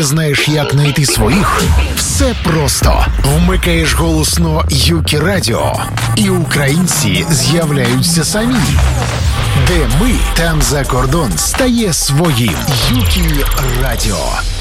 знаєш, як знайти своїх? Все просто. Вмикаєш голосно Юкі Радіо, і українці з'являються самі. Де ми, там за кордон стає своїм. Юкі Радіо.